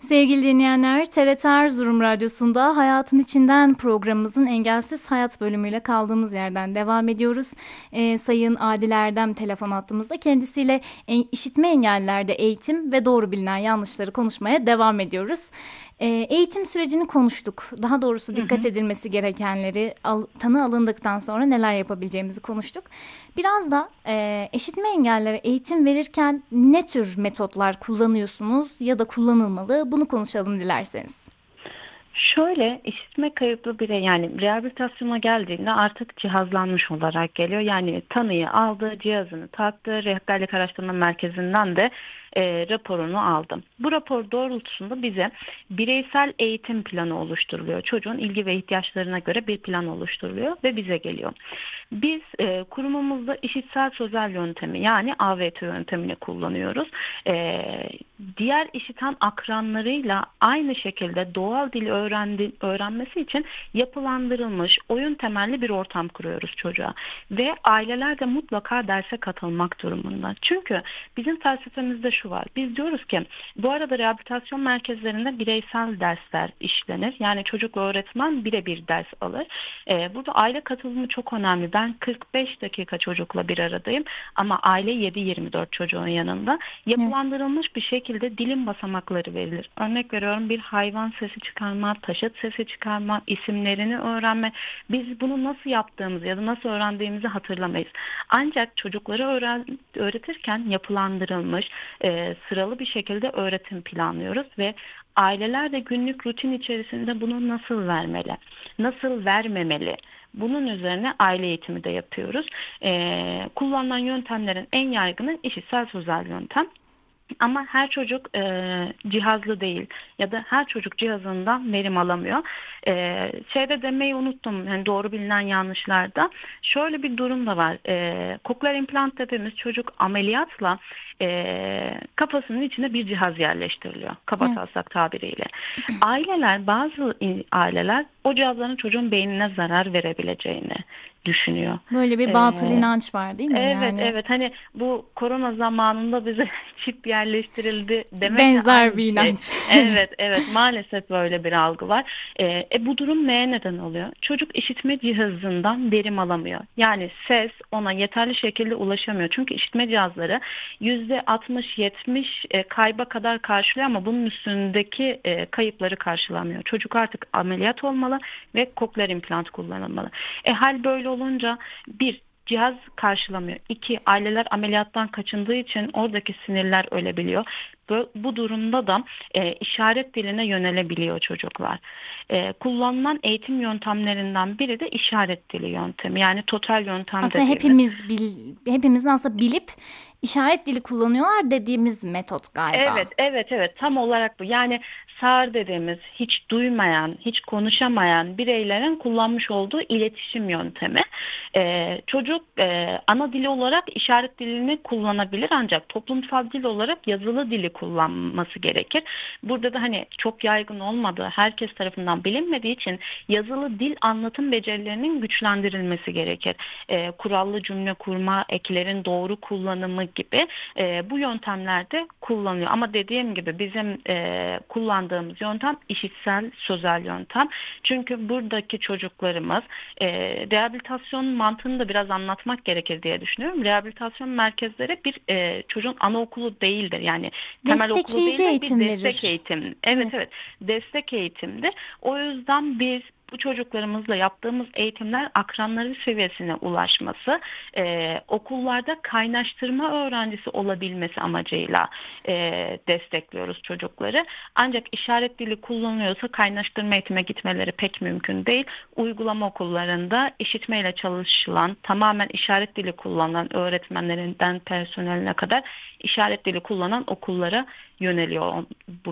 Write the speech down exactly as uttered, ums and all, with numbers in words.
Sevgili dinleyenler, T R T Erzurum Radyosu'nda Hayatın İçinden programımızın Engelsiz Hayat bölümüyle kaldığımız yerden devam ediyoruz. Ee, Sayın Adil Erdem telefon attığımızda kendisiyle en, işitme engellilerde eğitim ve doğru bilinen yanlışları konuşmaya devam ediyoruz. Ee, eğitim sürecini konuştuk. Daha doğrusu Hı dikkat hı. edilmesi gerekenleri, al, tanı alındıktan sonra neler yapabileceğimizi konuştuk. Biraz da e, işitme engellilere eğitim verirken ne tür metotlar kullanıyorsunuz ya da kullanılmalı? Bunu konuşalım dilerseniz. Şöyle işitme kayıplı birey yani rehabilitasyona geldiğinde artık cihazlanmış olarak geliyor. Yani tanıyı aldı, cihazını taktı, rehberlik araştırma merkezinden de e, raporunu aldı. Bu rapor doğrultusunda bize bireysel eğitim planı oluşturuluyor. Çocuğun ilgi ve ihtiyaçlarına göre bir plan oluşturuluyor ve bize geliyor. Biz e, kurumumuzda işitsel sözel yöntemi yani A V T yöntemini kullanıyoruz. E, diğer işiten akranlarıyla aynı şekilde doğal dili öğrendi, öğrenmesi için yapılandırılmış oyun temelli bir ortam kuruyoruz çocuğa. Ve aileler de mutlaka derse katılmak durumunda. Çünkü bizim felsefemizde şu var. Biz diyoruz ki bu arada rehabilitasyon merkezlerinde bireysel dersler işlenir. Yani çocuk ve öğretmen birebir ders alır. E, burada aile katılımı çok önemli. Ben kırk beş dakika çocukla bir aradayım ama aile yedi yirmi dört çocuğun yanında. Evet. Yapılandırılmış bir şekilde dilin basamakları verilir. Örnek veriyorum bir hayvan sesi çıkarma, taşıt sesi çıkarma, isimlerini öğrenme. Biz bunu nasıl yaptığımızı ya da nasıl öğrendiğimizi hatırlamayız. Ancak çocukları öğren, öğretirken yapılandırılmış, e, sıralı bir şekilde öğretim planlıyoruz ve aileler de günlük rutin içerisinde bunu nasıl vermeli, nasıl vermemeli? Bunun üzerine aile eğitimi de yapıyoruz. Ee, kullanılan yöntemlerin en yaygını işitsel sözel yöntem. Ama her çocuk e, cihazlı değil ya da her çocuk cihazından verim alamıyor. E, şeyde demeyi unuttum yani doğru bilinen yanlışlarda. Şöyle bir durum da var. E, kokleer implant dediğimiz çocuk ameliyatla e, kafasının içine bir cihaz yerleştiriliyor. Evet. Kabataslak tabiriyle. Aileler bazı aileler o cihazların çocuğun beynine zarar verebileceğini düşünüyor. Böyle bir batıl E, inanç var değil mi? Evet, Yani evet. Hani bu korona zamanında bize çip yerleştirildi demekle benzer aynı bir şey. inanç. Evet, evet. Maalesef böyle bir algı var. Ee, e, bu durum neye neden oluyor? Çocuk işitme cihazından verim alamıyor. Yani ses ona yeterli şekilde ulaşamıyor. Çünkü işitme cihazları yüzde altmış yetmiş e, kayba kadar karşılıyor ama bunun üstündeki e, kayıpları karşılamıyor. Çocuk artık ameliyat olmalı ve kokleer implant kullanılmalı. E hal böyle olunca bir cihaz karşılamıyor. İki, aileler ameliyattan kaçındığı için oradaki sinirler ölebiliyor. Bu, bu durumda da e, işaret diline yönelebiliyor çocuklar. E, kullanılan eğitim yöntemlerinden biri de işaret dili yöntemi. Yani total yöntem Aslında dediğimiz. hepimiz bil, hepimizin aslında bilip işaret dili kullanıyorlar dediğimiz metot galiba. Evet, evet, evet. Tam olarak bu. Yani sağır dediğimiz hiç duymayan, hiç konuşamayan bireylerin kullanmış olduğu iletişim yöntemi. Ee, çocuk e, ana dili olarak işaret dilini kullanabilir ancak toplumsal dil olarak yazılı dili kullanması gerekir. Burada da hani çok yaygın olmadığı, herkes tarafından bilinmediği için yazılı dil anlatım becerilerinin güçlendirilmesi gerekir. Ee, kurallı cümle kurma, eklerin doğru kullanımı gibi e, bu yöntemlerde kullanılıyor. Ama dediğim gibi bizim e, kullandığımız yöntem işitsel sözel yöntem. Çünkü buradaki çocuklarımız e, rehabilitasyon mantığını da biraz anlatmak gerekir diye düşünüyorum. Rehabilitasyon merkezleri bir e, çocuğun anaokulu değildir. Yani temel okulu Destekleyici değildir, bir eğitim destek verir. eğitim. Evet, Evet. evet, destek eğitimdir. O yüzden biz bu çocuklarımızla yaptığımız eğitimler akranları seviyesine ulaşması, e, okullarda kaynaştırma öğrencisi olabilmesi amacıyla e, destekliyoruz çocukları. Ancak işaret dili kullanılıyorsa kaynaştırma eğitime gitmeleri pek mümkün değil. Uygulama okullarında işitmeyle çalışılan, tamamen işaret dili kullanan öğretmenlerinden personeline kadar işaret dili kullanan okullara yöneliyor bu